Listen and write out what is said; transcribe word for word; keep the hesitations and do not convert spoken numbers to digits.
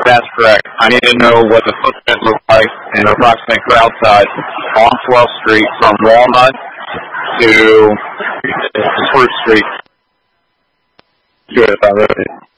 That's correct. I need to know what the footprint looks like and the approximate crowd size on twelfth Street from Walnut to Spruce Street. Good, I read it.